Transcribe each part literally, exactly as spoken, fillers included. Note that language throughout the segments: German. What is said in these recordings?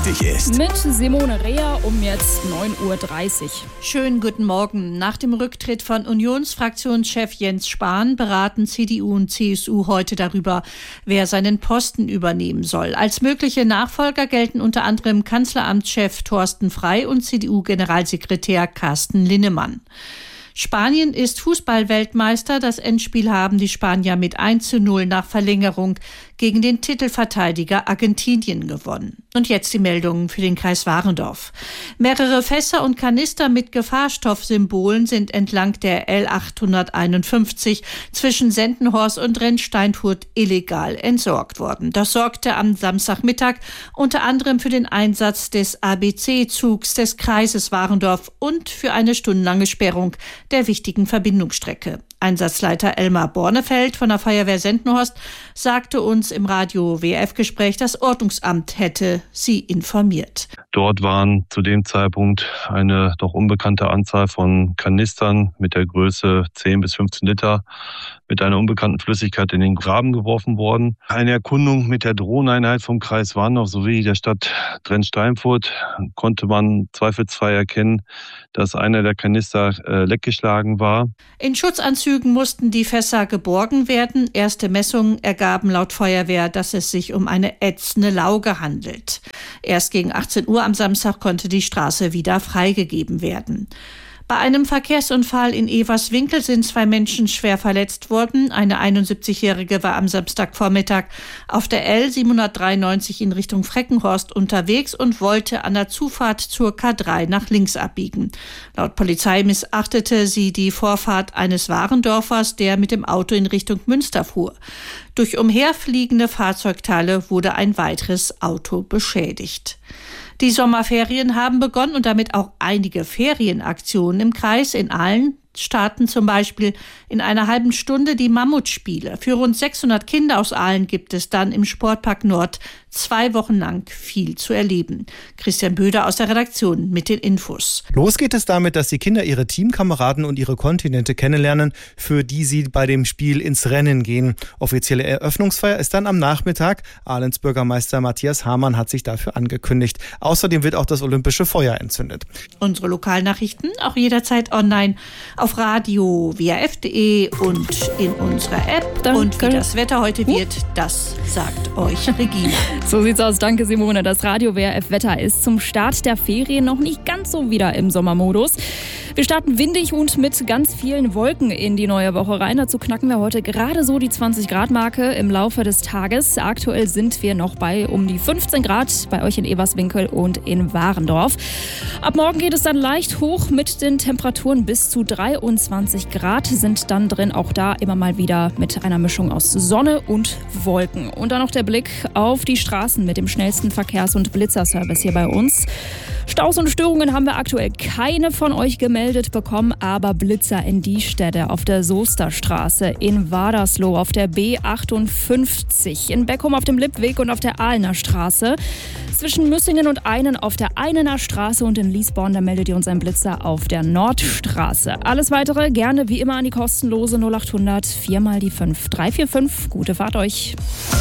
wichtig ist. Mit Simone Reher um jetzt neun Uhr dreißig. Schönen guten Morgen. Nach dem Rücktritt von Unionsfraktionschef Jens Spahn beraten C D U und C S U heute darüber, wer seinen Posten übernehmen soll. Als mögliche Nachfolger gelten unter anderem Kanzleramtschef Thorsten Frey und C D U-Generalsekretär Carsten Linnemann. Spanien ist Fußballweltmeister. Das Endspiel haben die Spanier mit eins zu null nach Verlängerung gegen den Titelverteidiger Argentinien gewonnen. Und jetzt die Meldungen für den Kreis Warendorf. Mehrere Fässer und Kanister mit Gefahrstoffsymbolen sind entlang der L achthunderteinundfünfzig zwischen Sendenhorst und Rennsteinfurt illegal entsorgt worden. Das sorgte am Samstagmittag unter anderem für den Einsatz des A B C-Zugs des Kreises Warendorf und für eine stundenlange Sperrung der wichtigen Verbindungsstrecke. Einsatzleiter Elmar Bornefeld von der Feuerwehr Sendenhorst sagte uns im Radio-W R F-Gespräch, das Ordnungsamt hätte sie informiert. Dort waren zu dem Zeitpunkt eine doch unbekannte Anzahl von Kanistern mit der Größe zehn bis fünfzehn Liter mit einer unbekannten Flüssigkeit in den Graben geworfen worden. Eine Erkundung mit der Drohneneinheit vom Kreis Warndorf sowie der Stadt Rennsteinfurt konnte man zweifelsfrei erkennen, dass einer der Kanister äh, leckgeschlagen war. In Schutzanzügen mussten die Fässer geborgen werden. Erste Messungen ergaben laut Feuerwehr, dass es sich um eine ätzende Lauge handelt. Erst gegen achtzehn Uhr am Samstag konnte die Straße wieder freigegeben werden. Bei einem Verkehrsunfall in Everswinkel sind zwei Menschen schwer verletzt worden. Eine einundsiebzigjährige war am Samstagvormittag auf der L siebenhundertdreiundneunzig in Richtung Freckenhorst unterwegs und wollte an der Zufahrt zur K drei nach links abbiegen. Laut Polizei missachtete sie die Vorfahrt eines Warendorfers, der mit dem Auto in Richtung Münster fuhr. Durch umherfliegende Fahrzeugteile wurde ein weiteres Auto beschädigt. Die Sommerferien haben begonnen und damit auch einige Ferienaktionen im Kreis. In Aalen starten zum Beispiel in einer halben Stunde die Mammutspiele. Für rund sechshundert Kinder aus Aalen gibt es dann im Sportpark Nord zwei Wochen lang viel zu erleben. Christian Böder aus der Redaktion mit den Infos. Los geht es damit, dass die Kinder ihre Teamkameraden und ihre Kontinente kennenlernen, für die sie bei dem Spiel ins Rennen gehen. Offizielle Eröffnungsfeier ist dann am Nachmittag. Ahlens Bürgermeister Matthias Hamann hat sich dafür angekündigt. Außerdem wird auch das olympische Feuer entzündet. Unsere Lokalnachrichten auch jederzeit online auf radio w r f punkt d e und in unserer App. Danke. Und wie das Wetter heute wird, das sagt euch Regina. So sieht's aus. Danke, Simone. Das Radio-W R F-Wetter ist zum Start der Ferien noch nicht ganz so wieder im Sommermodus. Wir starten windig und mit ganz vielen Wolken in die neue Woche rein. Dazu knacken wir heute gerade so die zwanzig Grad Marke im Laufe des Tages. Aktuell sind wir noch bei um die fünfzehn Grad bei euch in Everswinkel und in Warendorf. Ab morgen geht es dann leicht hoch mit den Temperaturen bis zu dreiundzwanzig Grad sind dann drin. Auch da immer mal wieder mit einer Mischung aus Sonne und Wolken. Und dann noch der Blick auf die Straßen mit dem schnellsten Verkehrs- und Blitzerservice hier bei uns. Staus und Störungen haben wir aktuell keine von euch gemeldet bekommen, aber Blitzer in die Städte auf der Soesterstraße, in Wadersloh auf der B achtundfünfzig, in Beckum auf dem Lippweg und auf der Ahlener Straße, zwischen Müssingen und Einen auf der Einener Straße und in Liesborn, da meldet ihr uns ein Blitzer auf der Nordstraße. Alles weitere gerne wie immer an die kostenlose null achthundert vier mal die fünf drei vier fünf. Gute Fahrt euch.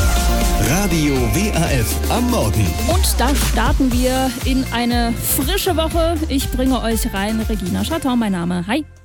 Radio W R F am Morgen. Und da starten wir in eine frische Woche. Ich bringe euch rein. Regina Schatton, mein Name. Hi.